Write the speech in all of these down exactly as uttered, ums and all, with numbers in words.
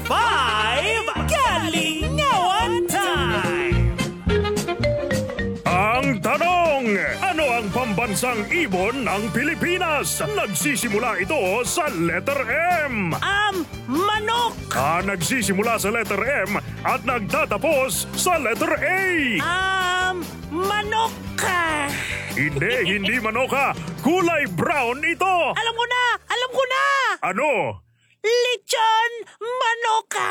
five, Kalingawan Time! Ang tanong, ano ang pambansang ibon ng Pilipinas? Nagsisimula ito sa letter M. Um, manok! Ah, nagsisimula sa letter M at nagtatapos sa letter A. Um, manok ka! Hindi, hindi manoka. Kulay brown ito. Alam ko na! Alam ko na! Ano? Lechon manoka!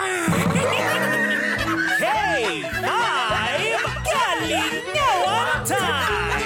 Hey! Five! Kalingawan Time!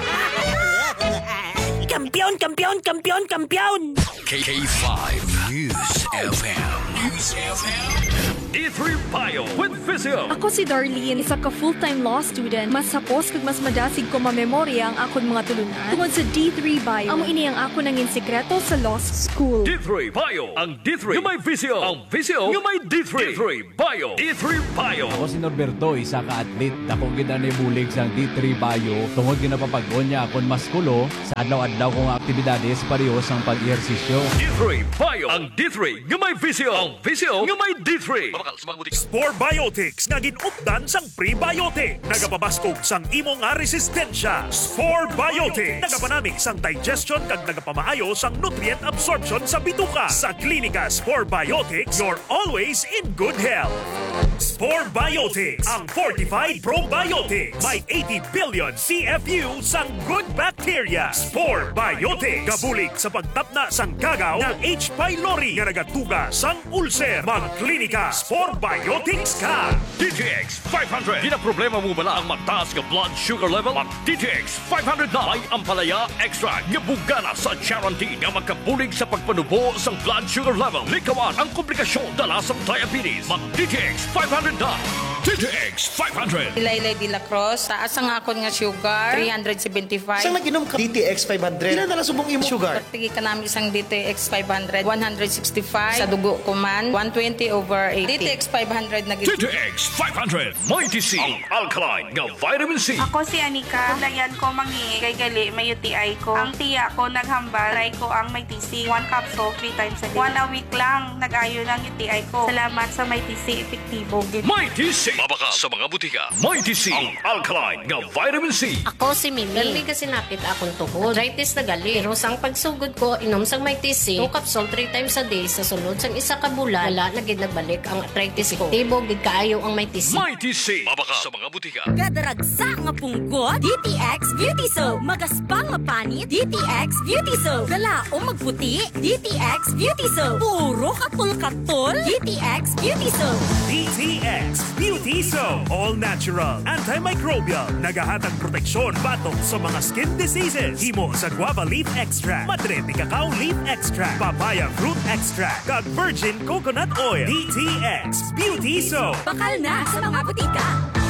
Kampiyon! Kampiyon! Kampiyon! Kampiyon! K K five News F M. News F M. D three Bio with Visio. Ako si Darlene, isa ka full-time law student. Mas hapos kag mas madasig ko mamemorya ang akon mga tulunan tungod sa D three Bio. Amo ini ang ako nangin sekreto sa law school. D three Bio. Ang D three nga may Visio. Ang Visio nga may D three. D three Bio. D three Bio. Ako si Norberto, isa ka athlete. Dako gid ani bulig sa D three Bio. Tungod ginapapag-on niya akon maskulo sa adlaw-adlaw kong aktibidades parehas ang pag-ehersisyo. D three Bio. Ang D three nga may Visio. Ang Visio nga may D three. Spore Biotics nga ginupdan sang prebiotic. Nagapabaskog sang imo nga resistensya. Spore Biotics nagapanamig sang digestion kag nagapamaayo sang nutrient absorption sa bituka. Sa klinika Spore Biotics, you're always in good health. Spore Biotics, ang fortified probiotics. May eighty billion C F U sang good bacteria. Spore Biotics gabulig sa pagtapna sang kagaw ng H. pylori nga nagatuga sang ulcer. Magklinika Spore Biotics ka. D T X five hundred. Di na problema mo bala ang magtaas ka blood sugar level? Mag D T X five hundred na ay ampalaya extra nga bugana sa guarantee nga magkabulig sa pagpanubo sa blood sugar level. Likawan ang komplikasyon dala sa diabetes. Mag D T X five hundred na. D T X five hundred. Laylay de la Cruz, taas ang akon nga sugar, three seventy-five. Saan nag-inom ka? D T X five hundred. Ilan na lang subong imo sugar? Pagtigi ka namin isang D T X five hundred, one sixty-five. Sa dugo ko man, one twenty over eighty. D T X five hundred na D T X five hundred. Mighty C. Ang alkaline nga vitamin C. Ako si Anika. Dayan ko mangi kay gali may U T I ko. Ang tiya ko naghambal. Try ko ang may T C. One capsule, three times a day. One a week lang. Nag-ayo lang U T I ko. Salamat sa may T C. Epektibo. Mighty C. Mabaka sa mga butika. Mighty C. Ang alkaline nga vitamin C. Ako si Mimi. Gali kasi napit akong tuhod. Arthritis na gali. Pero sang pagsugod ko, inom sang may T C. Two capsule, three times a day. Sa sunod sang isa ka bulan, wala na gid nagbalik ang arthritis ko. Tibo gid kaayo ang may T C. Mighty C. Mabaka sa mga butika. Gadaragsa nga punggot, D T X Beauty Soap. Magaspang nga panit, D T X Beauty Soap. Galaong magputi, D T X Beauty Soap. Puro katul-katul, D T X Beauty Soap. D T X Beauty Soap. All natural, antimicrobial, nagahatag proteksyon batok sa mga skin diseases. Himo sa guava leaf extract, madre de cacao leaf extract, papaya fruit extract, kag virgin coconut oil. D T X Beauty Soap. Bakal na sa mga butika.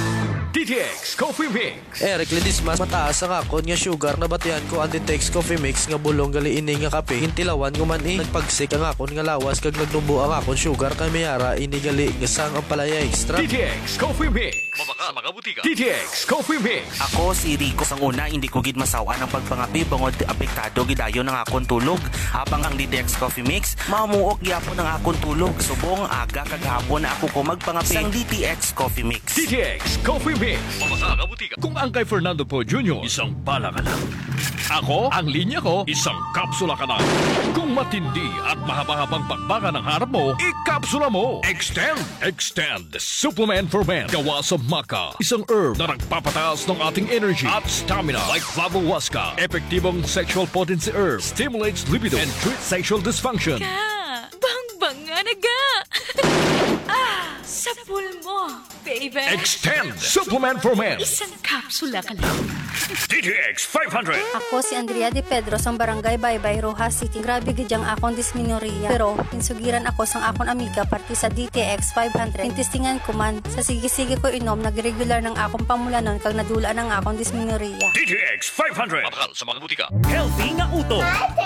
D T X Coffee Mix. Eric Ledismas, mataas ang akon nga sugar na batihan ko ang D T X Coffee Mix nga bulong gali ini nga kape. Hintilawan ko man eh. Nagpagsik ang akon nga lawas kag nagtumbo ang akon sugar kay mayara ini gali nga sang ang palaya extra. D T X Coffee Mix. Mabaka mga butika. D T X Coffee Mix. Ako si Rico. Sang una, hindi ko gid masawa ng pagpangapi bangod apektado gidayo ng akon tulog. Habang ang D T X Coffee Mix, mamuok gyapon ang akon tulog. Subong aga kag hapon na ako ko magpangapi sang D T X Coffee Mix. D T X Coffee Mix. Mabaka mga butika. Kung ang kay Fernando Po Junior, isang bala ka lang. Ako, ang linya ko, isang kapsula ka lang. Kung matindi at mahaba-habang bakbaka ng harap mo, ikapsula mo. Extend, Extend, Supplement for Men. Gawa sa maca, isang herb na nagpapataas ng ating energy at stamina like Flavowaska. Epektibong sexual potency herb, stimulates libido and treats sexual dysfunction. Ka, bang-bang nga naga. Ah, sa pulmo, baby. Extend, Supplement for Men. Isang kapsula ka lang. D T X five hundred. Ako si Andrea De Pedro sang Barangay Baybay, Rojas City. Grabe gidyang akong dysmenorrhea. Pero insugiran ako sang akong amiga parti sa D T X five hundred. Intistingan ko man sa sige-sige ko inom nagregular ng akong pamulanon kag nadula ng akong dysmenorrhea. D T X five hundred. Mabakal sa mga butika. Healthy nga uto.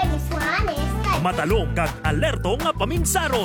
Matalong kag alerto nga paminsaron.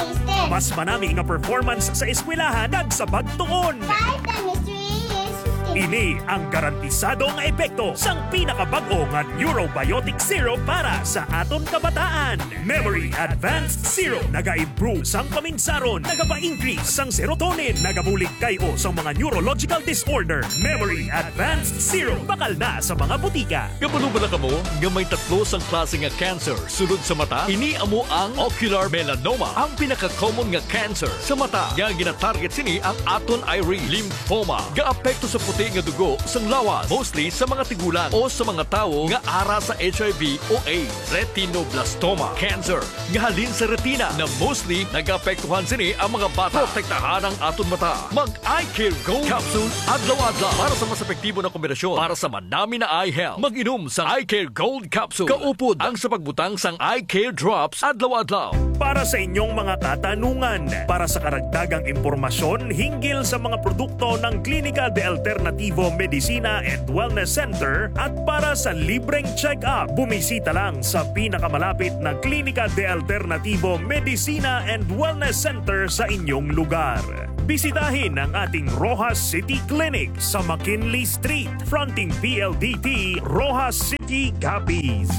Mas manami nga performance sa eskwelahan kag sa pagtuon. Ini ang garantisadong epekto sang pinakabag-o nga Neurobiotic Syrup para sa aton kabataan. Memory Advanced Syrup naga-improve sang paminsaron, nagapa-increase sang serotonin, nagabulig kayo sa mga neurological disorder. Memory Advanced Syrup bakal na sa mga butika. Kabalo ba na kamo nga may tatlo sang klase nga cancer sulod sa mata? Ini amo ang ocular melanoma, ang pinaka-common nga cancer sa mata. Nga gina-target sini ang aton iris, lymphoma. Ga-apekto sa puti nga dugo sang lawas, mostly sa mga tigulan o sa mga tawo nga ara sa H I V o AIDS. Retinoblastoma cancer nga halin sa retina na mostly nag-apektuhan sini ang mga bata. Protektahan ang aton mata. Mag-Eye Care Gold Capsule adlaw-adlaw para sa mas epektibo na kombinasyon para sa manami na eye health. Mag-inom sa Eye Care Gold Capsule. Kaupod ang sa pagbutang sang Eye Care Drops adlaw-adlaw. Para sa inyong mga katanungan, para sa karagdagang impormasyon hinggil sa mga produkto ng Klinika de Alternativo Medicina and Wellness Center at para sa libreng check-up, bumisita lang sa pinakamalapit na Klinika de Alternativo Medicina and Wellness Center sa inyong lugar. Bisitahin ang ating Rojas City Clinic sa McKinley Street, fronting P L D T, Rojas City, Capiz.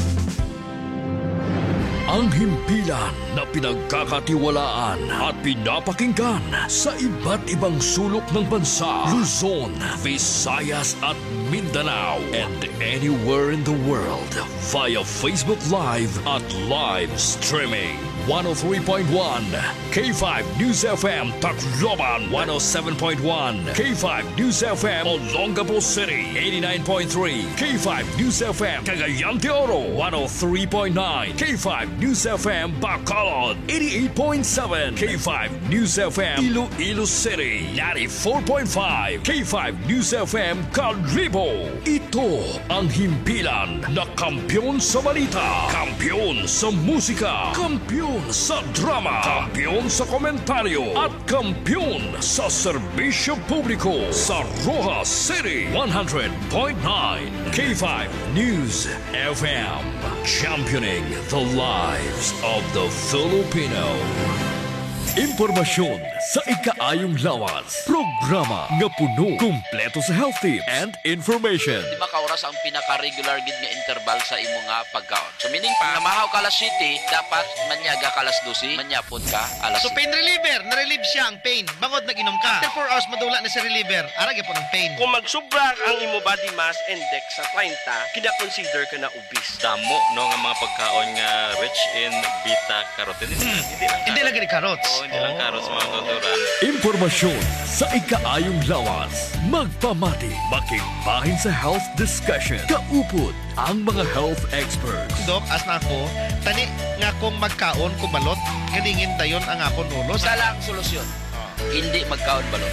Ang himpilan na pinagkakatiwalaan at pinapakinggan sa iba't ibang sulok ng bansa, Luzon, Visayas at Mindanao, and anywhere in the world via Facebook Live at live streaming. one oh three point one K five News F M Tacloban, one oh seven point one K five News F M Olongapo City, eighty-nine point three K five News F M Cagayan de Oro, one oh three point nine K five News F M Bacolod, eighty-eight point seven K five News F M Iloilo City, ninety-four point five K five News F M Calibo. Ito ang himpilan na kampiyon sa balita, kampiyon sa musika, kampiyon sa drama, kampiyon sa komentaryo at kampiyon sa serbisyo publiko sa Rojas City, one hundred point nine K five News F M, championing the lives of the Filipino. Impormasyon sa ikaayong lawas. Programa nga puno, kumpleto sa health tips and information. Di ba kauras ang pinaka-regular gid nga interval sa imo nga pagkaon? So meaning pa, namahaw ka alas siyete, dapat manyaga ka alas dose, manyapon ka alas So pain reliever, na-relieve siya ang pain. Bangod nag-inom ka. After four hours, madula na si reliever. Aragay po ng pain. Kung magsubra ang imo body mass index sa thirty, kina-consider ka na obese. Damo no nga mga pagkaon nga rich in beta-carotene. Hmm. Hindi lang Hindi lang gani carrots. Oo, hindi lang carrots mga tuturan. Impormasyon sa ikaayong lawas. Magpamati, makigbahin sa health discussion. Kaupod ang mga health experts. Dok, as na ako, tani nga kung magkaon kubalot, ganingin dayon ang akong ulo. Isa lang ang solusyon. Hindi magkaon balot.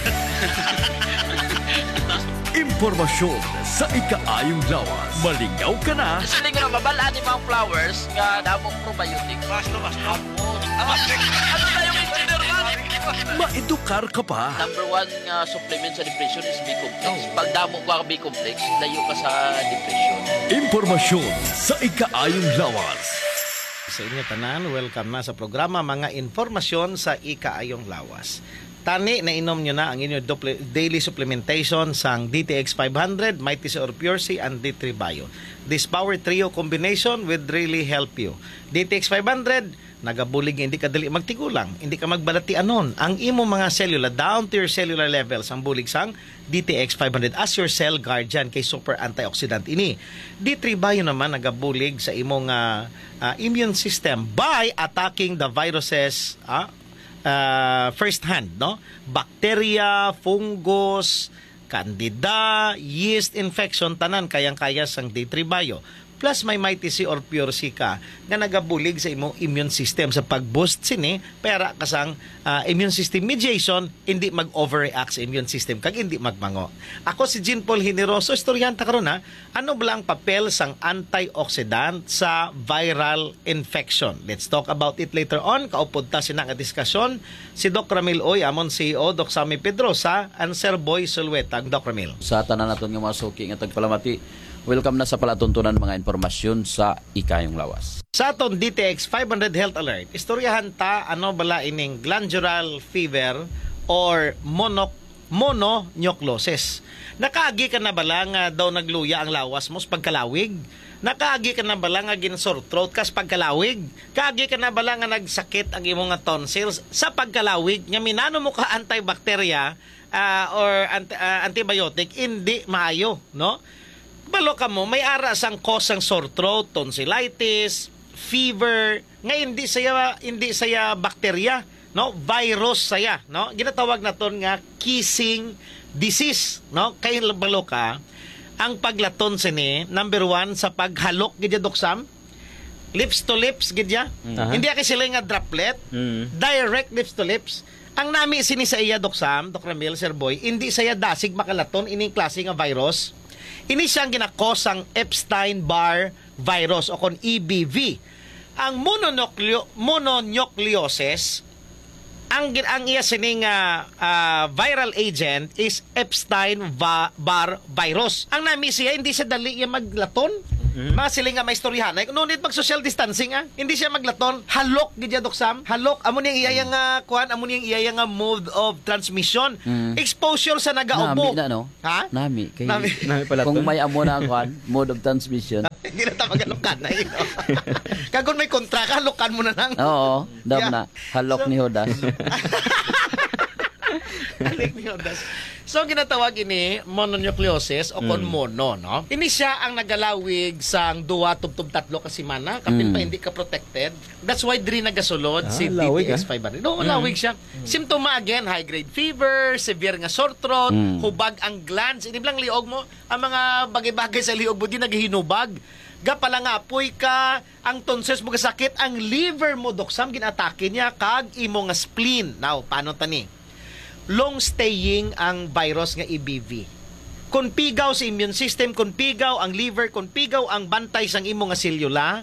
Impormasyon sa ikaayong lawas. Malingaw ka na. Kasi hindi ko na mabalaan yung mga flowers nga damong probiotic. Basta, basta. Ano tayo yung engineer man? Maedukar ka pa. Number one nga supplement sa depression is B-complex. Pag damo ko ang B-complex, layo ka sa depression. Impormasyon sa ikaayong lawas. Sa inyo tanan, welcome na sa programa Mga Informasyon sa Ikaayong Lawas. Tani na inom nyo na ang inyong duple- daily supplementation sang D T X five hundred, Mighty or Pure C, and D three Bio. This power trio combination will really help you. D T X five hundred, nagabulig, hindi ka dali magtigulang, hindi ka magbalati anon. Ang imo mga cellular, down to your cellular levels, ang bulig sang D T X five hundred as your cell guardian kay super antioxidant ini. D three Bio naman nagabulig sa imong uh, uh, immune system by attacking the viruses, ah, Uh, first hand, no? Bacteria, fungus, candida, yeast infection, tanan kayang-kaya sang D three Bio. Plus may Mighty C or Pure C ka na nagabulig sa imong immune system sa pag-boost sini para kasang uh, immune system mediation, hindi mag-overreact sa immune system kag hindi magmango. Ako si Jean Paul Generoso, istoryanta karon ha. Ano ba ang papel sang antioxidant sa viral infection? Let's talk about it later on. Kaupod ta sina nga diskusyon si Doc Ramil Oy, amon C E O, Doc Sammy Pedrosa, and Sir Boy Sulwetag. Doc Ramil. Sa tanan naton nga mga suki nga tagpalamati, welcome na sa palatuntunan mga informasyon sa Ikayong Lawas. Sa aton D T X five hundred Health Alert, istoryahan ta ano bala ining glandular fever or monoc mononucleosis. Nakaagi ka na bala nga daw nagluya ang lawas mo sa pagkalawig? Nakaagi ka na bala nga gin sore throat kas pagkalawig? Kaagi ka na bala nga nagsakit ang imong nga tonsils sa pagkalawig? Nga minano mo ka antibacteria uh, or anti, uh, antibiotic, hindi maayo, no? Balo ka mo, may ara sang cause ang sore throat, tonsillitis, fever, nga hindi saya hindi saya bakterya, no? Virus saya, no? Ginatawag naton nga kissing disease, no? Kay balo ka, ang paglaton sini, number one, sa paghalok, gidya doksam, lips to lips, gidya. Uh-huh. Hindi aki sila nga droplet, Mm. direct lips to lips. Ang nami sini sa iya, doksam, Dok Ramil, Sir Boy, hindi saya dasig makalaton, ining klase nga virus. Ini siyang ginakosang Epstein-Barr virus o kon E B V. Ang mononucleo, mononucleosis, ang ang iya sining uh, uh, viral agent is Epstein-Barr virus. Ang nami siya, hindi siya dali yung maglaton. Mm-hmm. Mga sila nga may istoryahan. No need mag social distancing ah. Hindi siya maglaton. Halok gidya doksam. Halok amo niyang iyaya nga kuan, amo niyang iyaya nga mode of transmission. Mm. Exposure sa nagaubo. Nami na, no? Ha? Nami. Kay, Nami. Nami pala kung to. may amo na kuan, mode of transmission. Hindi na tama ganun ka na yun. Kag kung may kontraka, halokan mo na lang. Oo, dam Yeah. na. Halok So- ni Hodas. Halik ni Hodas. So, ginatawag ini mononucleosis o kon Mm. mono, no? Ini siya ang nagalawig sang duwa, tubtub, tatlo kasi mana. Kapin Mm. pa hindi ka protected. That's why diri nagasulod Ah, si lawig, D T X five hundred. No, lawig siya. Symptoma again, high-grade fever, severe nga sore throat, Mm. hubag ang glands. Ini lang liog mo, ang mga bagay-bagay sa liog mo di naghihinubag. Gapala nga apoy ka, ang tonsils mo kasakit, ang liver mo doksam ginatake niya kag imo nga spleen. Now, paano tani? Long staying ang virus nga E B V. Kung pigaw sa immune system, kung pigaw ang liver, kung pigaw ang bantay sang imo nga selula,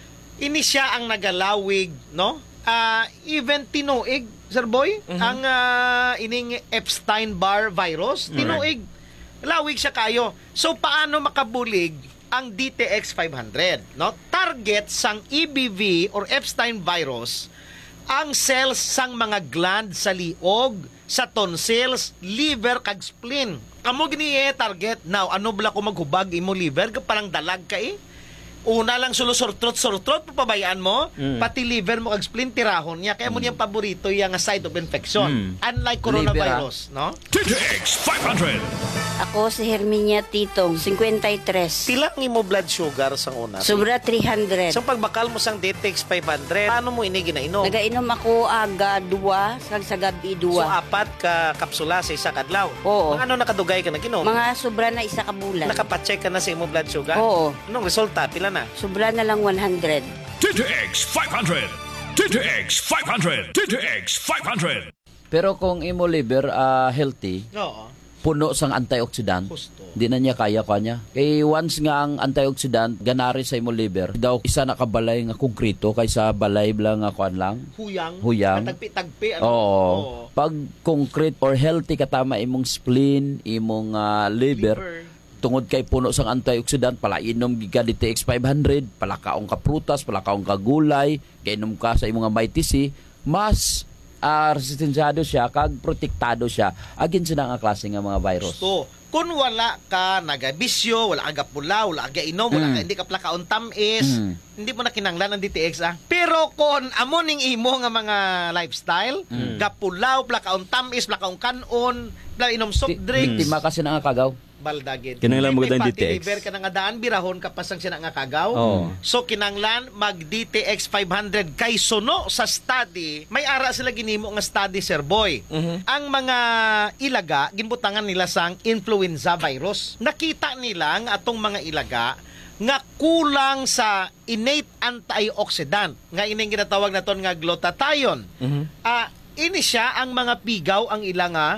ini siya ang nagalawig, no? Ah, even tinuig, Sir Boy, ang ah, ining Epstein-Barr virus, tinuig. Lawig siya kayo. So paano makabulig ang D T X five hundred, no? Target sang E B V or Epstein virus ang cells sang mga gland sa liog, sa tonsils, liver kag spleen. Amo gini target. Now, ano bala ko maghubag imo liver, parang dalag ka eh. Una lang sulo sortrot sortrot papabayaan mo, Mm. pati liver mo kag spleen tirahon niya. Kaya mo niyang paborito yung side of infection. Mm. Unlike coronavirus, no? D T X five hundred. Ako si Herminia Titong, fifty-three. Pila ang imo blood sugar sang una? Sobra three hundred. Sa pagbakal mo sang D T X five hundred, paano mo ini ginainom? Nagainom ako aga duwa, sag sa gabi So, duwa. apat ka kapsula sa isa kadlaw. Oo. Mga ano nakadugay ka na ginom? Mga sobra na isa ka bulan. Nakapacheck ka na sa imo blood sugar? Oo. Anong resulta? Pila na? Sobra na lang one hundred. D T X five hundred. D T X five hundred. D T X five hundred. Pero kung imo liver ah, healthy, Oo. puno sang antioxidant, Gusto. di na niya kaya kanya. Kay once nga ang antioxidant ganari sa imo liver, daw isa na kabalay nga konkreto kaysa balay lang nga kuan lang. Huyang. Huyang. Tagpi-tagpi. Ano? Oo. Oo. Pag concrete or healthy katama imong spleen, imong ah, liver, Liver. tungod kay puno sang antioxidant, pala inom giga D T X five hundred, pala kaong ka prutas, pala kaong ka gulay, kay inom ka sa imong Mighty C, mas uh, resistensyado siya, kag protektado siya against sa nga klase nga mga virus. Gusto. Kung wala ka nagabisyo, wala ka pula, wala ka inom, wala Mm. ka, hindi ka plakaon tamis, Mm. hindi mo na kinanglan ng D T X ah. Pero kung amo ning imo nga mga lifestyle, Mm. gapulaw, plakaon tamis, plakaon kanon, pla inom soft drinks, Biktima kasi na nga kagaw. baldagin. Kinanglan mo May ganda ang fatty D T X. liver ka na nga daan, birahon ka pasang siya nga kagaw. Oo. So kinanglan mag D T X five hundred kay suno sa study, may ara sila ginimo nga study, Sir Boy. Ang mga ilaga ginbutangan nila sang influenza virus. Nakita nila nga atong mga ilaga nga kulang sa innate antioxidant nga ining ginatawag naton nga glutathione. Ah, ini siya ang mga pigaw ang ilang nga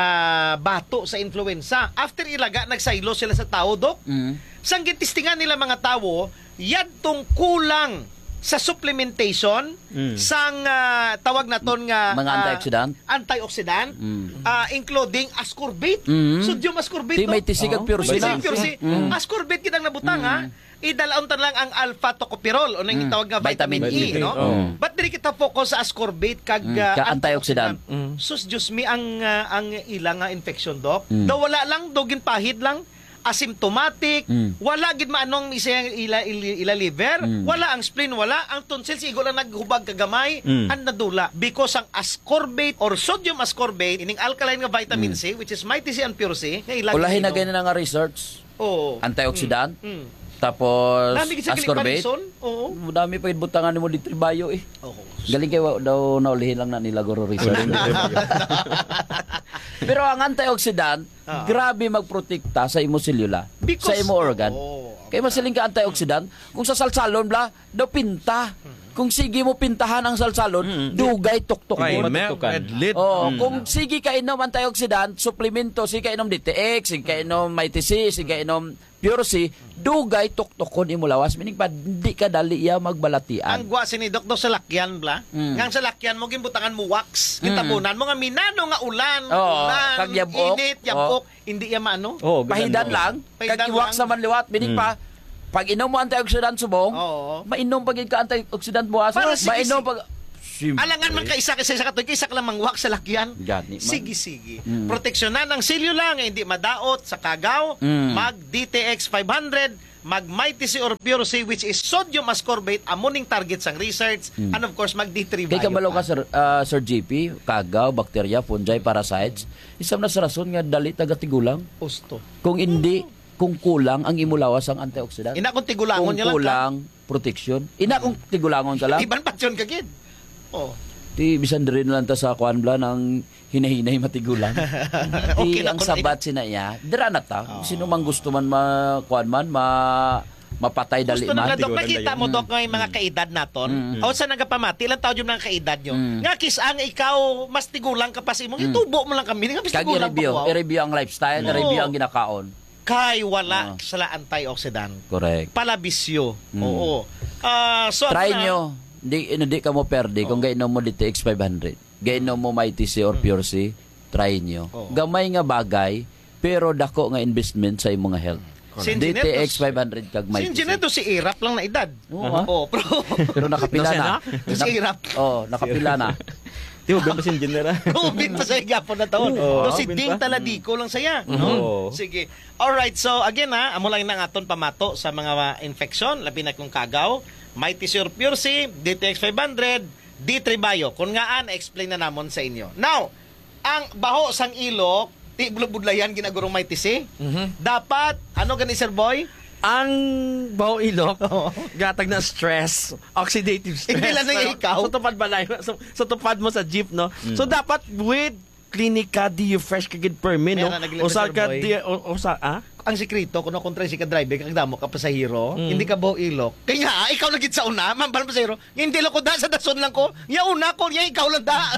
ah, bato sa influenza. After ilaga, nagsaylo sila sa tao, Dok. Mm. Sang gitistingan nila mga tao, yadtong kulang sa supplementation, Mm. sang ah, tawag naton nga Mga ah, antioxidant? antioxidant, Mm. ah, including ascorbate. Mm. Sodium ascorbate. Di may tisig ag pure May sila. tisig pure si- Mm. Ascorbate kitang nabutang, ha? idalaon tan lang ang alpha tocopherol o nang Mm. gitawag nga vitamin, Vitamin E, E. no? Oh. But dili kita focus sa ascorbate kag Mm, uh, ka antioxidant. Sus Diyos mi ang uh, ang ilang nga infection doc. Mm. Daw wala lang dogin pahid lang asymptomatic, Mm. wala gid maanong isa ila, ila, ila liver, Mm. wala ang spleen, wala ang tonsils, igo lang naghubag kagamay, Mm. ang nadula. Because ang ascorbate or sodium ascorbate, ining alkaline nga vitamin C, which is mighty C and pure C, nga ilang Ulahin na inom. ganyan nga research. Oo. Antioxidant. Mm. Tapos Dami gid sa ascorbate. Kilipalison. Oo. Dami pa butangan mo di tribayo eh. Oo. Galing kayo daw naulihin lang na nila guro research. Pero ang antioxidant, Ah. grabe magprotekta sa imo selula, Because- sa imo organ. Oo. Kaya masiling ka antioxidant, kung sa salsalon bla, daw pinta. Kung sige mo pintahan ang salsalon, dugay tuktok Right, mo. ma'am. Adlit. Oh, Mm. kung sige ka inom antioxidant, suplemento, sige ka inom D T X, sige ka inom Mighty C, sige ka inom Pure C, dugay tuktok imo lawas. Meaning pa, hindi ka dali iya magbalatian. Ang gwa sini Dok do sa lakyan bla. Mm. Ngang sa lakyan mo gimbutangan mo wax, Mm. gitabunan mo nga minano nga ulan, Oo, ulan, kag yabok. init, yabok, hindi ya maano. Oh, Pahidan lang, Pahidan kag iwak lang. sa manliwat, meaning Mm. pa, pag inom mo antioxidant subong, Oo. mainom pag ka antioxidant buwas, Para sige, mainom sige. pag... Simple. Alangan man ka isa kasi sa katoy, isa ka lang mangwak sa lakyan. Gani man. Sige, sige. Mm. Proteksyonan ng selula nga hindi madaot sa kagaw, Mm. mag D T X five hundred, mag Mighty C or Pure C which is sodium ascorbate, amuning target sang research, Mm. and of course mag D three Kay bio kabalo pa. ka sir, ah, Sir G P, kagaw, bakterya, fungi, parasites, isam na sa rason nga dali taga-tigulang. Usto. Kung hindi, kung kulang ang imulawas ang antioxidant. Ina kung tigulangon kung niya lang ka. kulang protection. Ina kung tigulangon ka lang. Iban patsyon ka gid. Oh. Di bisan diri na lang ta sa kuan bla ng hinahinay matigulang. Okay Di na ang kung- sabat sina iya, dira na ta. Sino man gusto man ma kuan man ma mapatay dali Gusto man. na Dok, nakita mo Dok nga yung mga kaedad naton. Mm. O sa nagapamati, ilang taon yung mga kaedad nyo. Mm. Nga kis ang ikaw mas tigulang ka pa sa imong, itubo mo lang kami. Nga mas Kag tigulang i-review, pa wow. i-review ang lifestyle, Oo. i-review ang ginakaon. Kay wala sa antioxidant. Correct. Palabisyo. Mm. Oo. Ah, so Try ano na- nyo. Di, hindi ka mo perde kung gainom mo D T X five hundred. Gainom mo Mighty C or Pure C, try nyo. Oo. Gamay nga bagay, pero dako nga investment sa imong nga health. Si D T Engineer X five hundred kag Si Mighty C. engineer to si Irap lang na edad. Oo, Oo, pero Pero nakapila na. Si Irap. Oh, nakapila na. Di ba ba si engineer? Ubin pa sa igapon na taon. Oo, No, si ubin Ding pa. Taladiko lang saya. Oo. Sige. Alright, so again ha, amo lang nang aton pamato sa mga infection, labi na kung kagaw, Mighty C or Pure C, D T X five hundred, D three Bio. Kung nga an, explain na namon sa inyo. Now, ang baho sang ilok, ti budlayan ginagurong Mighty C. Dapat, ano gani Sir Boy? Ang baho ilok, gatag na stress, oxidative stress. Hindi lang na Pero ikaw. Sa tupad balay, sa, sa tupad mo sa jeep, no? So, dapat with Clinica D U Fresh kagid per min, no? Meron, naglilipad, O sa Sir ka, Boy. di, o, o sa, ah? Ang sekreto, kung kontra si ka driver, kang damo ka pasahero, Mm. hindi ka baho ilok. Kaya nga, ikaw lagit sa una, mambal pasahero, hindi lang ko da, sa dason lang ko, ya una ko, ya ikaw lang da.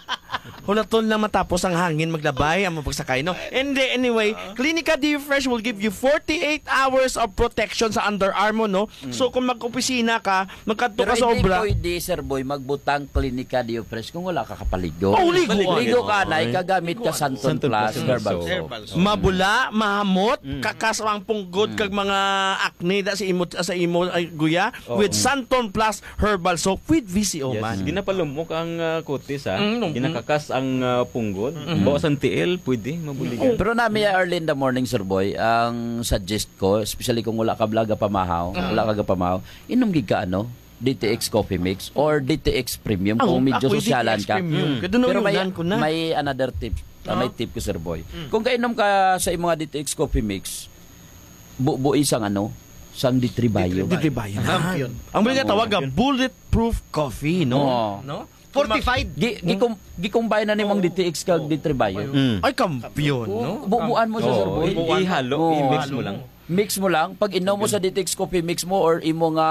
Hulaton lang matapos ang hangin maglabay ang mapagsakay, no? And then, anyway, Clinica D U Fresh will give you forty-eight hours of protection sa underarm mo, no? So, kung mag-opisina ka, magkadto Pero ka sa hindi obra, pwede, Sir Boy, magbutang Clinica D U Fresh kung wala ka kapaligo. Oh, ligo. Ligo ka na, Ay. ikagamit ka Santon Santon Plus Plus Herbal Herbal Soap. mabula, mahamot, kakaswang punggod kag mga acne da sa imo sa imo ay guya Oo. with Santon Plus Herbal Soap with V C O Yes, man. ginapalumok ang uh, kutis ha. Mm, mm. Ginakakas ang uh, punggod. Mm. Bawas ang tiil, pwede mabuligan. Pero nami early in the morning, Sir Boy, ang suggest ko, especially kung wala ka blaga pamahaw, Mm. wala ka pamahaw, inom gid ka ano, D T X Coffee Mix or D T X Premium Ako- kung medyo ako'y sosyalan D T X ka. Premium. Mm. Kaya Pero may, doon ko na. may another tip. Ah, may tip ko, Sir Boy. Kung kainom ka sa imong mga D T X Coffee Mix, bu isang ano, sang D three Bio. D three Bio. Champion. Ang mga tawag nga bulletproof coffee, no? Oo. No? Fortified. Gi gikum gikumbine na nimong D T X kag D three Bio. Ay kampiyon, no? Bubuan mo siya, Sir Oo, Boy. i- ihalo, Oo. i-mix mo lang. Mix mo lang. Pag inom mo sa D T X Coffee Mix mo or imo nga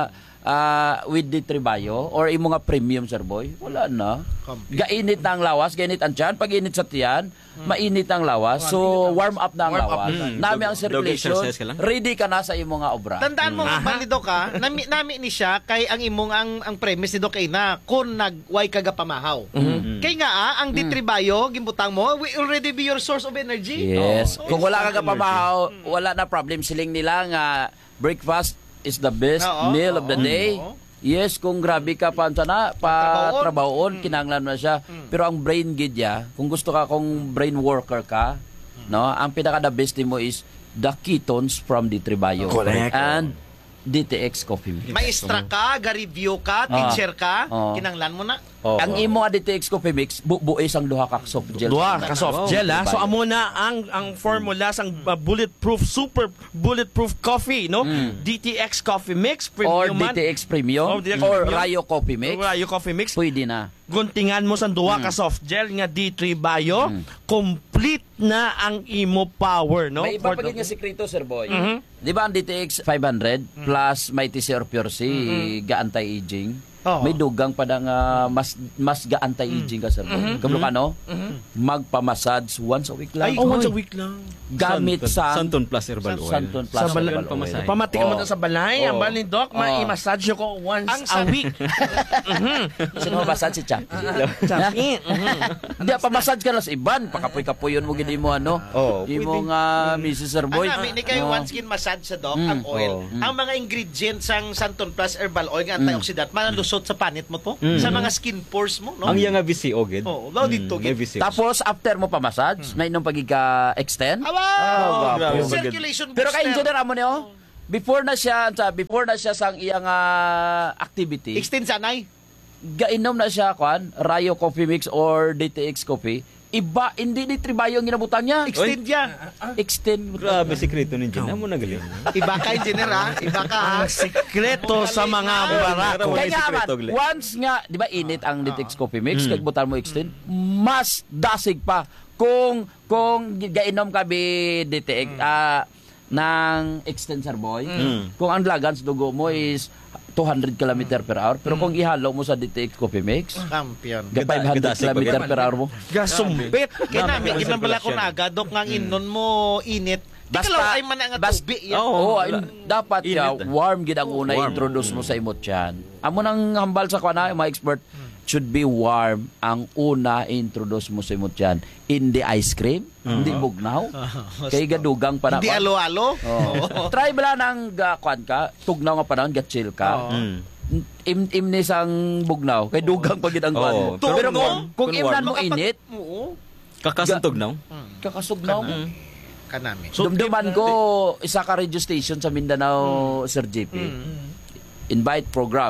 ah, with D three Bio or imo nga premium, Sir Boy, wala na. Gainit na ang lawas, gainit ang tiyan. Pag init sa tiyan, mainit ang lawas. So, warm up na ang Warm up lawas. na. Nami ang Dog circulation. exercise ka lang. Ready ka na sa imo nga obra. Tandaan mo, Aha. bandido ka, nami, nami ni siya, kay ang imong, ang, ang premise ni Doc ay na, kung nagway kaga pamahaw. Kay nga ah, ang D three Bio, gimbutang mo, will already be your source of energy. Yes. Oh. Kung wala ka kapamahaw, wala na problem. Siling nila nga breakfast is the best Oo, meal of the oo, day. oo. Yes, kung grabe ka pa na pa trabahoon, kinanglan mo na siya. Pero ang brain gid ya, kung gusto ka kung brain worker ka, no, ang pinaka the best mo is the ketones from D three Bio. Correct. And D T X Coffee Mix. Maestra ka, ga-review ka, Ah. teacher ka, Oo. kinanglan mo na. Ang imo nga D T X Coffee Mix, bubuis ang duha ka soft gel. Duha ka soft gel ha. So Bio. amo na ang ang formula sang uh, bulletproof super bulletproof coffee no. D T X Coffee Mix Or premium D T X Premium Or D T X or Premium. Rayo Coffee Mix. Rayo Coffee Mix. Pwede na. Guntingan mo sa duha ka soft gel nga D three Bio, complete na ang imo power no. May iba For pa the- nga sekreto, Sir Boy. Mhm. Di ba ang D T X five hundred plus may T C or Pure C, ga-anti-aging? Oo. May dugang pa na nga mas mas ga-anti-aging ka, Sir Boy. Mhm. Kablo ka, no? Mhm. Magpamassage once a week lang. Ay, oh, once a week lang. Gamit sa Santon plus herbal oil. Santon plus Sa bala- herbal oil. Pamati ka mo Oo. na sa balay, ang Oo. balay doc, Oo. ma-massage ko once Ang a sa- week. Sino massage si Chappy? Chappy. Hindi, pamassage ka lang sa iban. Pakapoy-kapoy yun mo, gini mo, ano? Oo, Imo nga, Missus Sir Boy. Ang namin, ni kayo Oo. one skin massage sa doc, Mm. ang oil. Oo. Mm. Ang mga ingredients sang Santon Plus Herbal Oil nga antioxidant, malusot sa panit mo to, Mm. sa mga skin pores mo, no? Ang yang nga V C ogid. Oo, law dito, may gid. V C. Tapos, after mo pa-massage, may inong pagika-extend. Awa! Ah, grabe. gwapo. Circulation Pero kay booster. engineer amo niyo, before na siya, sa before na siya sang iyang ah, activity, Extend sanay. gainom na siya kwan, Rayo Coffee Mix or D T X Coffee. Iba, hindi ni Tribayo ang ginabutan niya. Extend yan. Extend. Grabe sekreto ni Jen. Amo na galing. Iba ka, engineer, ha? Iba ka, ha? Ang sikreto sa mga barako. Kaya nga man, sekreto, Gle. once nga, di ba init ang D T X Coffee Mix, kag butan mo extend, mas dasig pa. Kung, kung gainom ka bi D T X, ah, ng extensor boy, kung ang lagan sa dugo mo is two hundred kilometer per hour, pero kung ihalo mo sa D T X Coffee Mix, Champion. ga five hundred gadasig pa kilometer ganyan. per hour mo. Gasumpit. Kaya namin, Grabe. ginambala ko na agad, dok, nga inon mo init. Di ka lang ay man nga bas- tubi yan. Oo, ay, dapat ya, Init. warm gid ang una Warm. introduce mo sa imot yan. Amo nang hambal sa kana, mga expert, should be warm ang una introduce mo sa imot yan. Hindi ice cream, hindi bugnaw, kay gadugang pa na. Hindi alo-alo. Oh. Try bala nang gakwan ka, tugnaw nga panahon, ga-chill ka. Mm. Im imnis ang bugnaw, kay dugang pa gid ang kwan mo. Oo. Pero Tugnaw? kung, kung Kung imnan warm. mo init, Oo. Kakasantog now. kakasugnaw mo. Kanami. Dumduman ko isa ka radio station sa Mindanao, Sir J P. Invite program.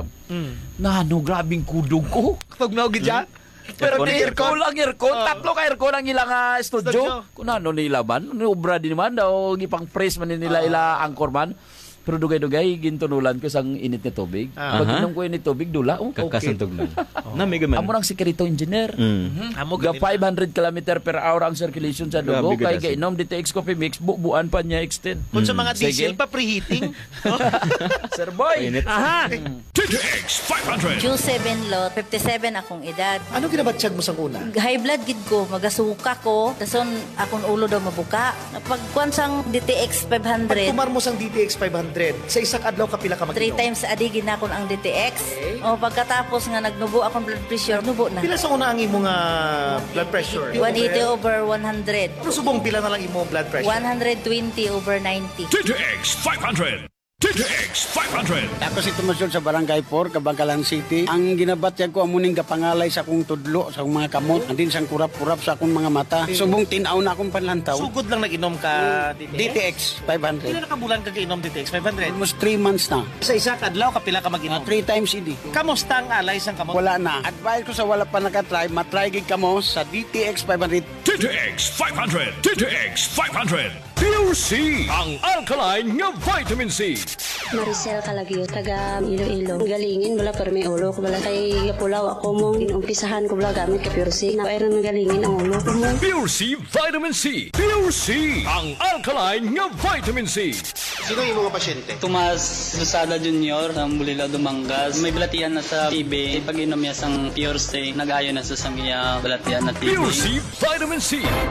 Na ano, grabing kudog ko. Tugnaw gid yan? Pero Aircon. di aircon lang aircon. Tatlo ka aircon ang ilang ah, studio. Studio. Kung ano nila man, obra din man daw, gipang press man nila ila angkor man. Pero dugay-dugay, gintunulan ko sang init na tubig. Ah. Pag Aha. inom ko init tubig, dula. Oh, okay. Kakasantog now. Na mega man. Amo nang sekreto engineer. Mm. Amo Ga ganito. five hundred kilometer per hour ang circulation sa dugo. Grabe, Kaya gadasig. gainom D T X Coffee Mix, bubuan pa niya extend. Kung sa mga Sige. diesel pa, preheating. Sir Boy! Init. Aha. D T X five hundred. Q seven lot, fifty-seven akong edad. Ano ginabatsyag mo sa una? High blood gid ko, magasuka ko, dason akong ulo daw mabuka. Pagkuan sang D T X five hundred, Pagkumar mo sang D T X five hundred, sa isang adlaw kapila ka three mag-inom? times a day ginakon ang D T X. O pagkatapos nga nagnubo akong blood pressure, nubo na. Pila sa una ang imong ah, blood pressure? one eighty over one hundred. Ano subong pila na lang imong blood pressure? one twenty over ninety. D T X five hundred. D T X five hundred. Ako si Tumasyon sa Barangay four, Kabangkalan City. Ang ginabatyag ko amuning kapangalay sa akong tudlo, sa akong mga kamot, andin sang kurap-kurap sa akong mga mata. Subong tinaw na akong panlantaw. Sugod lang nag-inom ka D T X five Pila hundred. na kabulan ka kainom D T X five hundred? Almost three months na. Sa isang adlaw kapila ka mag-inom? Three times a day. Kamusta ang alay sang kamot? Wala na. Advice ko sa wala pa nakatry, matry gig kamo sa D T X five hundred. D T X five hundred. D T X five hundred. Pure C. Ang alkaline nga vitamin C. Maricel Calagio, taga Iloilo. Galingin, wala pero may ulo ko. Wala kay Gapulaw ako mong inumpisahan ko wala gamit ka Pure C. Napairan ng galingin ang ulo ko mo. Pure C Vitamin C. Pure C. Ang alkaline nga vitamin C. Sino yung mga pasyente? Tomas Lusada Junior ng Bulila Dumangas. May balatian na sa T B. Pag-inom niya sang Pure C, nag-ayo na sa sangya balatian na T B. Pure C Vitamin C.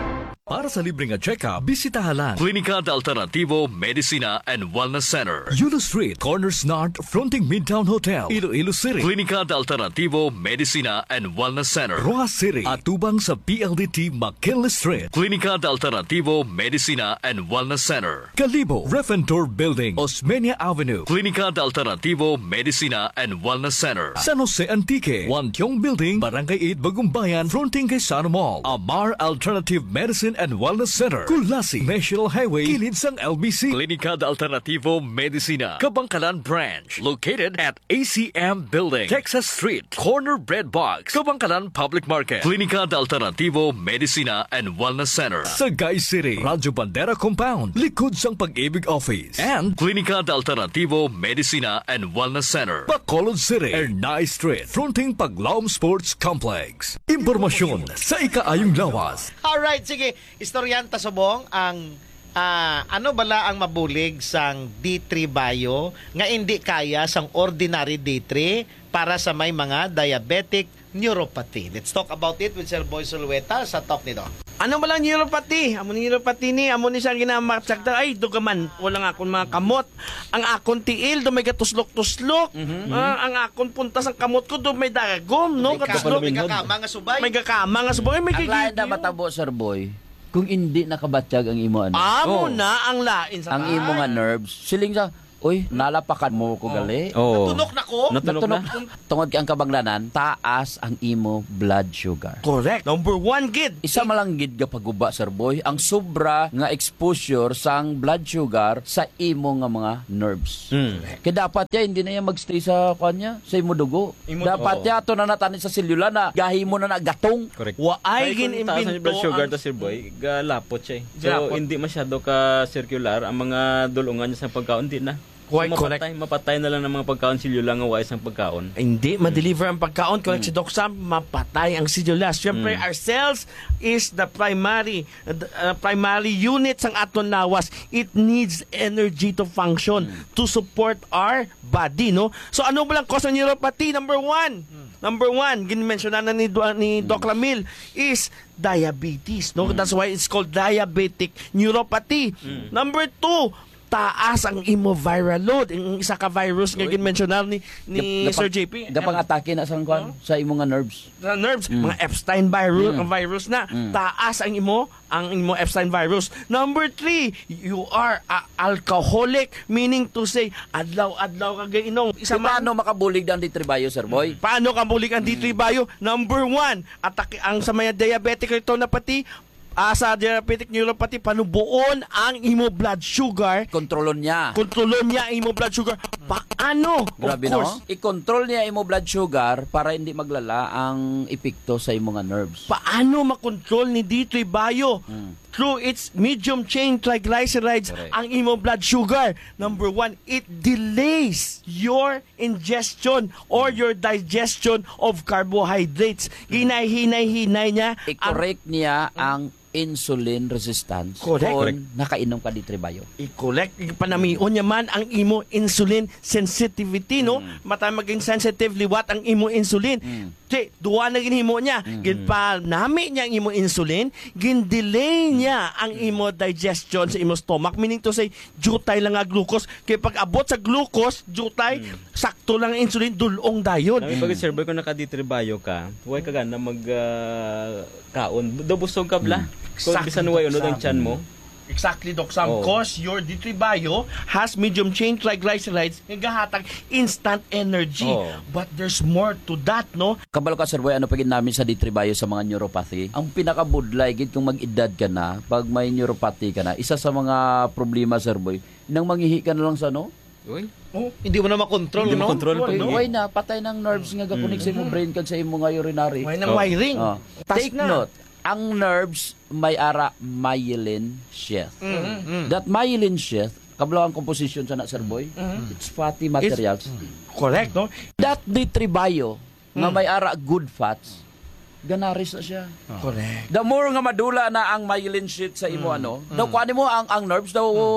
Para sa libreng nga check-up, bisitahan lang Klinika de Alternativo Medicina and Wellness Center, Yulo Street, Corners North, fronting Midtown Hotel, Iloilo City. Klinika de Alternativo Medicina and Wellness Center, Rojas City, atubang sa P L D T McKinley Street. Klinika de Alternativo Medicina and Wellness Center, Calibo, Refentor Building, Osmeña Avenue. Klinika de Alternativo Medicina and Wellness Center, San Jose Antique, Wantiong Building, Barangay eight, Bagumbayan, fronting kay Sano Mall. Amar Alternative Medicine and Wellness Center, Kulasi, National Highway, kilid sang L B C. Klinika de Alternativo Medicina, Kabangkalan Branch, located at A C M Building, Texas Street, Corner Bread Box, Kabangkalan Public Market. Klinika de Alternativo Medicina and Wellness Center, Sagay City, Radyo Bandera Compound, likod sang Pag-ibig Office. And Klinika de Alternativo Medicina and Wellness Center, Bacolod City, Ernay Street, fronting Paglaom Sports Complex. Impormasyon sa ikaayong lawas. Alright, sige. Istoryanta subong ang ah, ano bala ang mabulig sang D three Bio nga hindi kaya sang ordinary D three para sa may mga diabetic neuropathy. Let's talk about it with Sir Boy Sulueta sa talk nito. Ano ba lang neuropathy? Amo ni neuropathy ni, amo ni siyang ginamaksakta. Ay, dugaman, wala nga akong mga kamot. Ang akong tiil, do may gatuslok-tuslok. Mm-hmm. Ah, ang akong puntas ang kamot ko, do may dagom, no? May Gatuslok. May kakama nga subay. May kakama nga subay. May Ang lain na matabo, Sir Boy, kung hindi nakabatsyag ang imo ano. Amo Oh. na ang lain sa Ang imo nga nerves, siling sa, uy, nalapakan mo ko gali. Oh. Natunok na ko. Natunok na. Tungod kay ang kabanglanan, taas ang imo blood sugar. Correct. Number one, gid. Isa malang gid ka paguba, Sir Boy, ang sobra nga exposure sang blood sugar sa imo nga mga nerves. Mm. Kaya dapat ya hindi na yan magstay sa kanya, sa imo dugo. Imo dapat dugo. ya to na natanin sa selula na gahi mo na nagatong. Correct. Wa ay Kung gin taas ang blood sugar ang- to, Sir Boy, galapot siya eh. So, Galapot. hindi masyado ka circular ang mga dulungan niya sa pagkaon, di na. Quite so, mapatay, mapatay na lang ng mga pagkaon silula nga wais ang pagkaon. Hindi, ma-deliver ang pagkaon. Correct si Doc Sam, mapatay ang sidula. Siyempre, Mm. our cells is the primary uh, primary unit sang aton lawas. It needs energy to function, to support our body, no? So, ano ba lang cause ng neuropathy? Number one, number one, gin-mention na ni, ni Doc Ramil, is diabetes, no? That's why it's called diabetic neuropathy. Number two, taas ang imo viral load. Ang isa ka virus nga gin-mention na ni, ni Sir J P. Dapang atake na sang kwan sa imo nga nerves. Sa nerves, Mm. mga Epstein virus, Mm. ang virus na. Mm. Taas ang imo, ang imo Epstein virus. Number three, you are a alcoholic, meaning to say, adlaw-adlaw ka gainom. Isa man, Paano makabulig ang D three Bio, Sir Boy? paano ka bulig ang D three Bio? Number one, atake ang sa mga diabetic retinopathy, Ah, sa diabetic neuropathy, panubuon ang imo blood sugar. Kontrolon niya. Kontrolon niya ang imo blood sugar. Paano? Grabe of course. no? I-control niya imo blood sugar para hindi maglala ang epekto sa imo nga nerves. Paano makontrol ni D three Bio? Through its medium chain triglycerides Correct. ang imo blood sugar. Number one, it delays your ingestion or your digestion of carbohydrates. Hinay-hinay-hinay niya. ang I-correct niya ang insulin resistance Correct. kung Correct. nakainom ka D three Bio. i-collect, panamion niya man ang imo insulin sensitivity, no? Matay maging sensitive liwat ang imo insulin. Di, duwa na ginhimo niya. Ginpa nami niya ang imo insulin, gin-delay niya ang imo digestion sa imo stomach, meaning to say, jutay lang nga glucose. Kaya pag abot sa glucose, jutay, sakto lang ang insulin, dulong dayon. Nami pag Sir Boy, kung naka D three Bio ka, huwag ka gana mag ah, kaon. Do busog ka bla. Kung Exactly, bisan huwag unod Doc ang Sam. tiyan mo. Exactly, Doc Sam. Oo. Cause your D three Bio has medium chain triglycerides nga gahatag instant energy. Oo. But there's more to that, no? Kabalo ka, Sir Boy, ano pagin namin sa D three Bio sa mga neuropathy? Ang pinakabudlay, gid kung mag-edad ka na, pag may neuropathy ka na, isa sa mga problema, Sir Boy, nang manghihi ka na lang sa ano? Uy. Oh, Hindi mo na makontrol, Hindi no? makontrol pag Uy, why na, patay ng nerves nga gapunik sa imo brain kag sa imo nga urinary. May nang wiring. Oh. Tas Take na. note, ang nerves may ara myelin sheath. Mm-hmm. That myelin sheath, kabalo ang composition sa na, Sir Boy, it's fatty materials. Correct, no? That D three Bio, nga may ara good fats, ganaris na siya. Correct. The more nga madula na ang myelin sheath sa imo ano, daw kuani mo ang ang nerves daw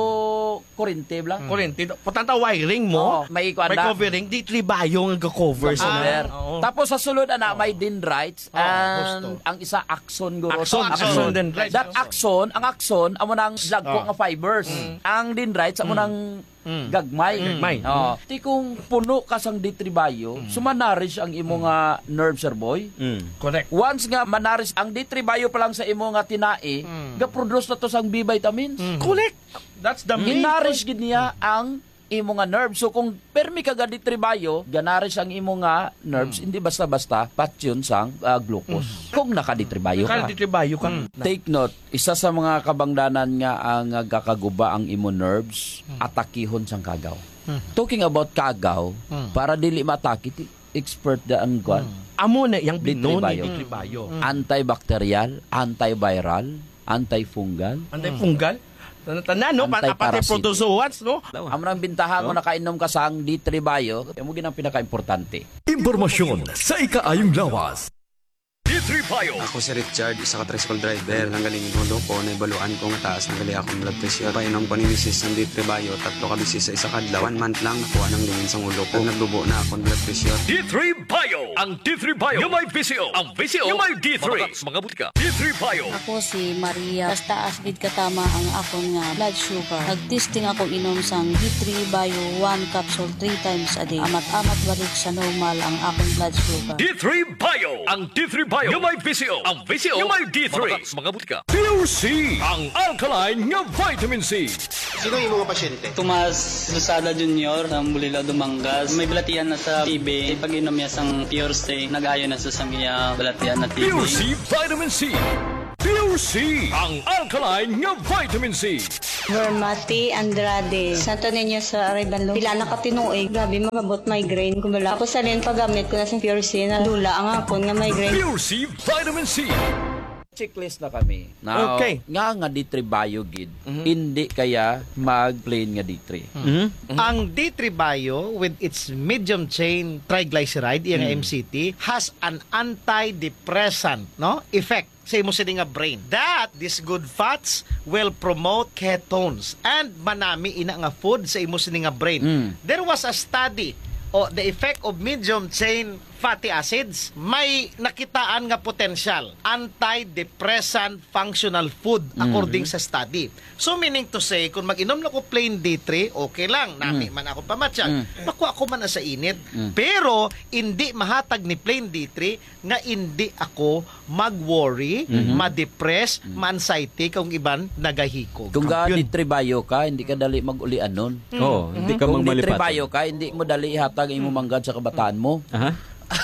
pero kurente lang. Kurente. Patanta wiring mo. Oo, may ikuan may na. covering. Di three bayo nga cover sa Ah, Oo. Tapos sa sulod ana may dendrites and ang isa axon guro. Axon, axon dendrites. That axon, ang axon amo nang dagko Oh. nga fibers. Ang dendrites amo nang gagmay. Gagmay. Oh. Ti kung puno ka sang D three bio, sumanaris ang imo nga nerve sir boy. Correct. Once nga manaris ang D three bio pa lang sa imo nga tinae, ga-produce na to sang B vitamins. Correct. That's the main Ginaris gid niya ang imo nga nerves. So kung permi ka gadi tribayo, ganaris ang imo nga nerves, hindi basta-basta patyon sang uh, glucose. Kung nakaditribayo ka. Nakaditribayo ka. Take note, isa sa mga kabangdanan nga ang uh, gakaguba ang imo nerves, atakihon sang kagaw. Talking about kagaw, para dili matake, ti expert da ang guan. Amo na yang binon Ditribayo. ni ditribayo. Antibacterial, antiviral, antifungal. Antifungal? Tanan, no? Pati Anti-parasite. protozoans, no? Ang nang bintahan mo nakainom ka sang D three bio, yung mo ginang pinaka-importante. Impormasyon sa ikaayong lawas. D three Bio. Ako si Richard, isa ka tricycle driver. Nanggaling hulo ko, naibaluan ko nga taas, nanggali akong blood pressure. Painom ko ni misis ng D three Bio, tatlo ka bisis sa isa kadlaw. One month lang, nakuha ng lingin sa ulo ko. Nagdubo na akong blood pressure. D three Bio. Ang D three Bio. Yung may B C O. Ang B C O. Yung may D three. Mga butika. D three Bio. Ako si Maria. Basta taas gid katama ang akong nga blood sugar. Nagtesting ako inom sang D three Bio one capsule three times a day. Amat-amat balik sa normal ang akong blood sugar. D three Bio. Ang D three Bio. Yung may B C O. Ang B C O. Yung may D three. Mga butika. Pure C. Ang alkaline nga vitamin C. Sino yung mga pasyente? Tomas Lusada Junior ng Bulila, Dumangas. May balatian na sa T B. Pag inom niya sang Pure C, nag-ayo na sa sangya balatian na T B. Pure C Vitamin C. Pure C. Ang alkaline nga vitamin C. Vermati Andrade. Santo Niño sa Arevalo. Pila na katinuig. Grabe magabot migraine. Kumala ako sa rin paggamit ko na sa Pure C na lula ang akon nga migraine. Pure C Vitamin C. Checklist na kami. Now, Okay. nga nga D three bio gid, hindi kaya mag-plain nga D three. Ang D three Bio with its medium chain triglyceride, yung M C T, has an antidepressant, no, effect sa imo sini nga brain. That these good fats will promote ketones and manami ina nga food sa imo sini nga brain. There was a study o the effect of medium chain fatty acids, may nakitaan nga potential antidepressant functional food according sa study. So meaning to say, kung mag-inom na ko plain D three, okay lang, nami man ako pamatsyag, makuha ko man na sa init. Pero hindi mahatag ni plain D three nga hindi ako mag-worry, ma-depress, ma-anxiety kung iban nagahikog. Kung ga D three bio ka, hindi ka dali mag-ulian nun. Oo, hindi ka Kung D three magmalipatan. bio ka, hindi mo dali ihatag ang imo manggad sa kabataan mo. Aha.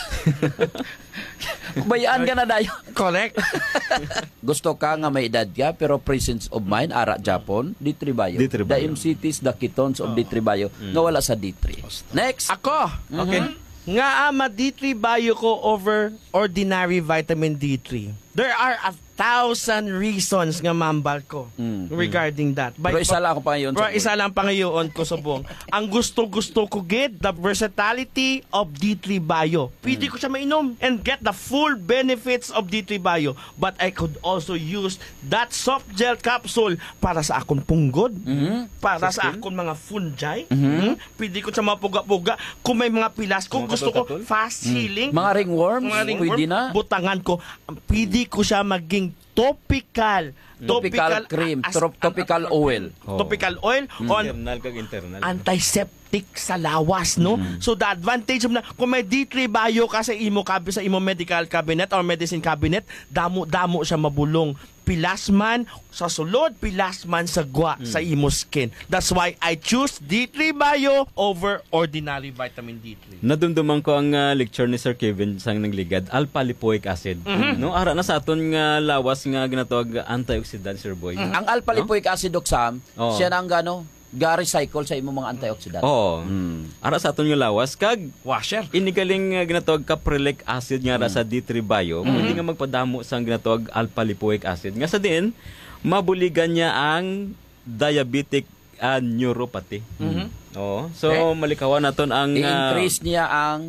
Bayaan ka na dayo. Correct. Gusto ka nga may edad ka, pero presence of mind, ara Japon, D three bio. D three The bio. M C Ts, the ketones of D three bio, nga wala sa D three. Next. Ako. Okay. Nga ama D three Bio ko over ordinary vitamin D three. There are a thousand reasons nga mambal ko regarding that. Pero isa lang ako pa ngayon. Pero isa lang pa ngayon ko subong. Ang gusto-gusto ko get the versatility of D three Bio. Pwede ko siya mainom and get the full benefits of D three Bio. But I could also use that soft gel capsule para sa akong punggod, para sa akong mga fungi. Mhm. Pwede ko siya mapuga-puga. Kung may mga pilas ko, gusto ko fast healing. Mga ringworms, Mga ringworm, pwede na. butangan ko. Pwede ko siya maging topical. Topical cream, as- trop- topical oil. Topical oil on Internal kag internal. antiseptic sa lawas, no? So the advantage of na kung may D three Bio ka sa imo kabi sa imo medical cabinet or medicine cabinet, damo-damo siya mabulong. Pilasman sa sulod, pilasman sa gwa sa imo skin. That's why I choose D three Bio over ordinary vitamin D three. Nadumduman ko ang uh, lecture ni Sir Kevin sang nangligad, alpha-lipoic acid. No, ara na sa aton nga lawas nga ginatawag antioxidant, Sir Boy. Ang alpha-lipoic acid oxam, Oo. siya nang gano, ga-recycle sa imo mga antioxidant. Oo. Ara sa aton nga lawas kag washer. Inigaling uh, ginatawag caprilic acid nga ra sa D three Bio, pwede nga magpadamo sang ginatawag alpha-lipoic acid. Nga sa din mabuligan niya ang diabetic uh, neuropathy. Oo. So Okay. malikawan naton ang uh, I-increase niya ang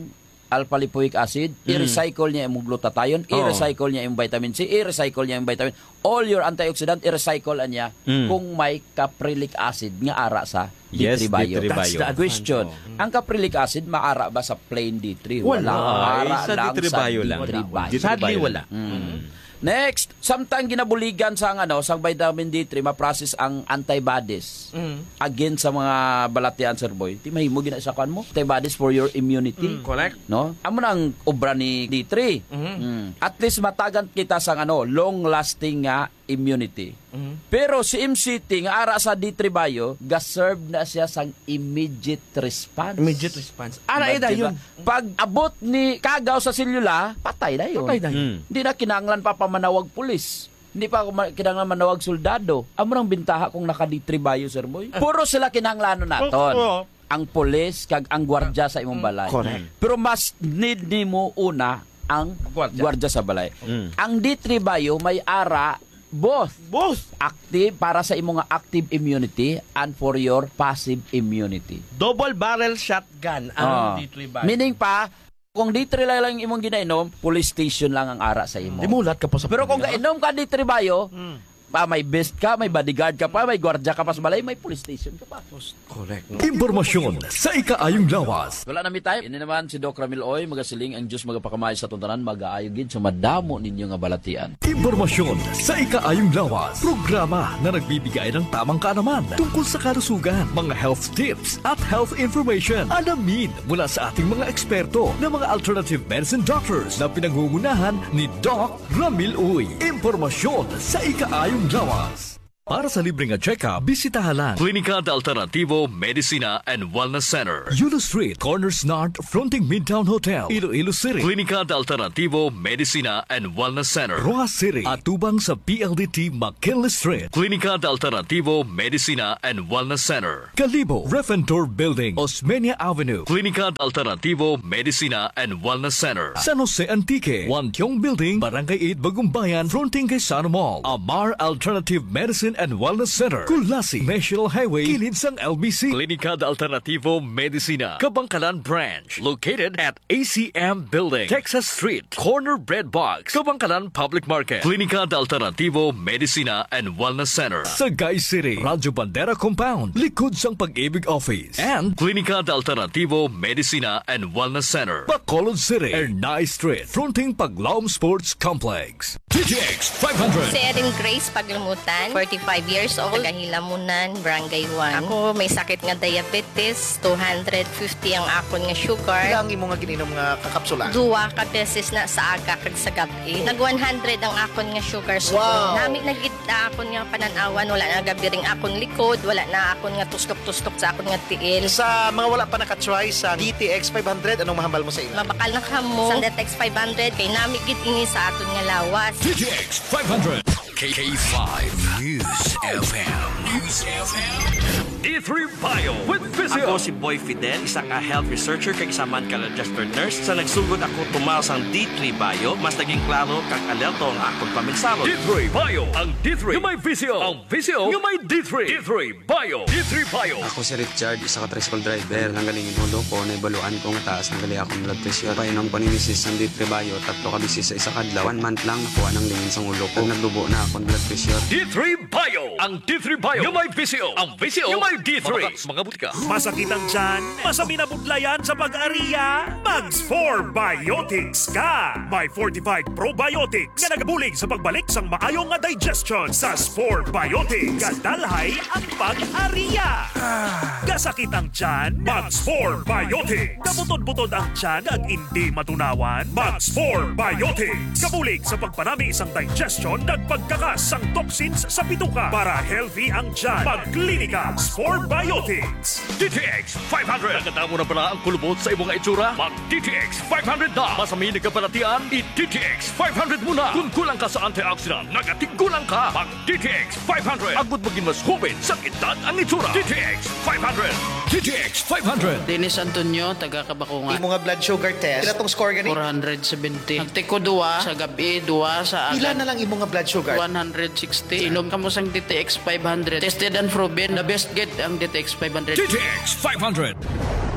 alpha lipoic acid, Mm. i-recycle niya yung glutathione, Oo. i-recycle niya yung vitamin C, i-recycle niya yung vitamin. All your antioxidant, i-recycle niya Mm. kung may caprylic acid nga ara sa D Yes, three Bio. D three Bio. That's the question. Ang caprylic acid, maara ba sa plain D three? Wala. Ara Ay, sa lang D three sa Bio D lang. three Wala. Bio. D three Sadly, Bio wala. lang. Mm. Next, samtang ginabuligan sa ano, sa vitamin D three, ma-process ang antibodies Mm. against sa mga balatian, Sir Boy. Ti mahimo gina sa kan mo. Antibodies for your immunity. Mm, correct. No? Amo nang obra ni D three. Mhm. Mm. At least matagan kita sa ano, long-lasting nga immunity. Mhm. Pero si M C T nga ara sa D three Bio, ga-serve na siya sang immediate response. Immediate response. Ara, eda Diba? yun. Pag abot ni kagaw sa selula, patay na yun. Patay na yun. Hindi na kinanglan pa pamanawag pulis. Hindi pa ma- kinanglan manawag soldado. Amo nang bintaha kung naka-D three Bio, Sir Boy. Puro sila kinanglano naton. Oo. Ang pulis kag ang gwardya sa imong balay. Correct. Pero mas need nimo una ang Gwardya. gwardya sa balay. Mm. Ang D three Bio may ara both Both. active para sa imong nga active immunity and for your passive immunity. Double barrel shotgun ang Ah. D three Bio. Meaning pa, kung D three lang lang imong ginainom, police station lang ang ara sa imo. Dimulat ka pa sa Pero kung pamilya. gainom ka D three Bio, Mm. pa may best ka, may bodyguard ka pa, may gwardya ka pa sa balay, may police station ka pa. Correct. Impormasyon sa ikaayong lawas. Wala na mi tayo. Ini naman si Doc Ramil Oy, magasiling ang Diyos magapakamay sa tuntanan, mag-aayogin sa madamo ninyo nga balatian. Impormasyon sa ikaayong lawas. Programa na nagbibigay ng tamang kaalaman tungkol sa kalusugan, mga health tips at health information. Alamin mula sa ating mga eksperto na mga alternative medicine doctors na pinangungunahan ni Doc Ramil Uy. Impormasyon sa ikaayong lawas. Para sa libreng check-up, bisitahan lang Klinika de Alternativo Medicina and Wellness Center, Yulo Street, Corners North, fronting Midtown Hotel, Iloilo City. Klinika de Alternativo Medicina and Wellness Center, Rojas City, atubang sa P L D T McKinley Street. Klinika de Alternativo Medicina and Wellness Center, Calibo, Refentor Building, Osmeña Avenue. Klinika de Alternativo Medicina and Wellness Center, San Jose Antique, Wantiong Building, Barangay eight, Bagumbayan, fronting kay Sano Mall. Amar Alternative Medicine and Wellness Center, Kulasi, National Highway, kilid sang L B C. Klinika de Alternativo Medicina, Kabangkalan Branch, located at A C M Building, Texas Street, Corner Bread Box, Kabangkalan Public Market. Klinika de Alternativo Medicina and Wellness Center, Sagay City, Radyo Bandera Compound, likod sang Pag-ibig Office, and Klinika de Alternativo Medicina and Wellness Center, Bacolod City, Ernay Street, fronting Paglaom Sports Complex. T G X five hundred. Si Erin Grace Paglumutan, forty-five years old, Tagahilamunan, Barangay one. Ako may sakit nga diabetes, two hundred fifty ang akon nga sugar. Ilang imo nga gininom nga kakapsula? Duwa ka beses na sa aga kag sa gabi. Nag one hundred ang akon nga sugar. So, Wow. nami nagit na akon nga pananawan, wala na gabi ring akon likod, wala na akon nga tustok-tustok sa akon nga tiil. Sa mga wala pa nakatry sa D T X five hundred, anong mahambal mo sa ila? Mabakal na kamo. Sa Detex five hundred, kay nami gid ini sa aton nga lawas. T G X five hundred. K K five News F M. News F M. D three Bio with Physio. Ako si Boy Fidel, isang ka health researcher kag isaman ka registered nurse. Sa nagsugod ako tumaw sang D three Bio, mas naging klaro kag alerto ang akong paminsaro. D three Bio. Ang D three yung may Physio. Ang Physio yung may D three. D three Bio. D three Bio. Ako si Richard, isa ka tricycle driver. Nanggaling inulo ko, naibaluan ko nga taas. Nanggali akong blood pressure. Painom ko ni Missus ng D three Bio. Tatlo ka bisis sa isa kadlaw. One month lang nakuha ng lingin sa ulo ko. Nagdubo na akong blood pressure. D three Bio. Ang D three Bio yung may Physio. Ang Physio yung may D three. Mga butika. Masakit ang tiyan, masami na budlayan sa pag-ariya, Mags four Biotics ka! May forty-five probiotics nga nagabulig sa pagbalik sang maayong nga digestion sa four Biotics. Kadalhay ang pag-ariya. Gasakit ang tiyan, Mags four Biotics. Kabutod-butod ang tiyan ag hindi matunawan, Mags four Biotics. Kabulig sa pagpanami sang digestion at pagkakas sang toxins sa bituka para healthy ang tiyan. Pagklinika four Biotics. D T X five hundred. Nakatamo na pala ang kulubot sa imong itsura? Mag-D T X five hundred na. Masami na kapalatian, i-D T X five hundred muna. Kung kulang ka sa antioxidant, nagatigulang ka. Mag-D T X five hundred. Agud maging mas hubin sa edad ang itsura. D T X five hundred. D T X five hundred. Dennis Antonio, taga Kabakungan. Imo nga blood sugar test. Pila tong score gani? four seventy. Nagtiko duwa sa gabi, duwa sa aga. Pila na lang imo nga blood sugar? one sixty. Inom ka mo sang D T X five hundred. Tested and proven. The best get ang D T X five hundred. D T X five hundred.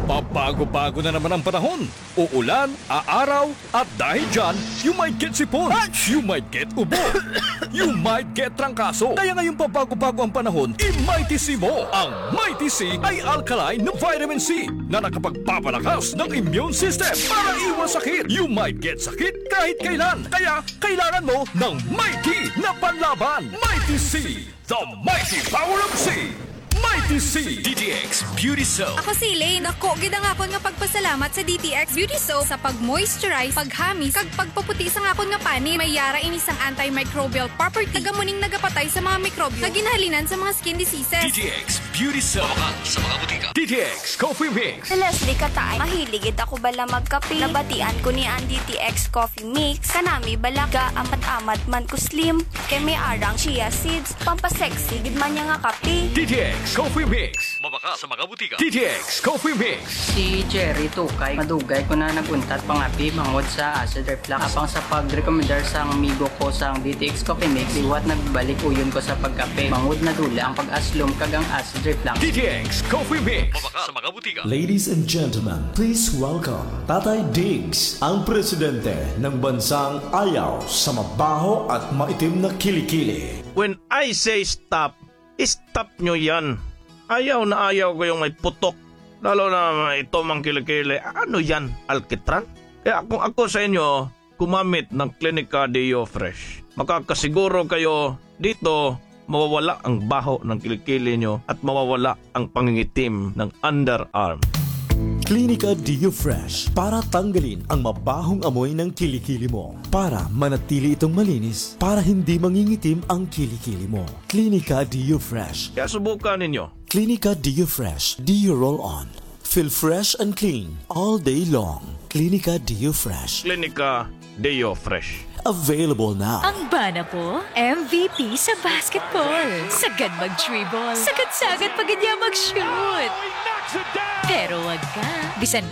Pabago-bago na naman ang panahon. Uulan, aaraw, at dahil dyan, you might get sipon, you might get ubo, you might get trangkaso. Kaya ngayong pabago-bago ang panahon, i-Mighty C mo. Ang Mighty C ay alkaline na vitamin C na nakapagpapalakas ng immune system para iwas sakit. You might get sakit kahit kailan. Kaya kailangan mo ng Mighty na panlaban. Mighty C, the mighty power of C. Mighty C, D T X Beauty Soap. Ako si Elaine. Ako, gid nga akon nga pagpasalamat sa D T X Beauty Soap sa pag-moisturize, paghamis, kag pagpaputi sa nga akon nga pani. May yara ini sang antimicrobial property. Tagamuning nagapatay sa mga mikrobyo. Kaginahalinan sa mga skin diseases. D T X Beauty Soap. Sa mga butika. D T X Coffee Mix. Si Leslie Katay, mahiligid ako bala magkape. Nabatian ko ni ang D T X Coffee Mix. Kanami balaga amat-amat man ko slim. Kay may arang chia seeds. Pampasexy, gid man niya nga kape. D T X Coffee Mix. Mabaka sa mga butika. D T X Coffee Mix. Si Jerry Tukay, madugay ko na naguntat pangapi bangod sa acid reflux. Apang sa pag-recommendar sa amigo ko sa D T X Coffee Mix, iwat nagbalik uyon ko sa pagkape. Bangod na dula ang pag-aslom kagang acid reflux. D T X Coffee Mix. Mabaka sa mga butika. Ladies and gentlemen, please welcome Tatay Diggs, ang presidente ng bansang ayaw sa mabaho at maitim na kilikili. When I say stop, stop nyo yan. Ayaw na ayaw ko yung may putok. Lalo na ito mang kilikili. Ano yan? Alkitran? Kaya kung ako sa inyo, kumamit ng Clinica Deo Fresh. Makakasiguro kayo dito mawawala ang baho ng kilikili nyo at mawawala ang pangingitim ng underarm. Clinica Deo Fresh para tanggalin ang mabahong amoy ng kilikili mo. Para manatili itong malinis. Para hindi mangingitim ang kilikili mo. Clinica Deo Fresh. Kaya subukan ninyo. Clinica Deo Fresh. Deo Roll On. Feel fresh and clean all day long. Clinica Deo Fresh. Clinica Deo Fresh. Available now. Ang bana po, M V P sa basketball. Sagad mag-dribble. Sagad-sagad pag niya mag-shoot. Pero wag ka. Bisan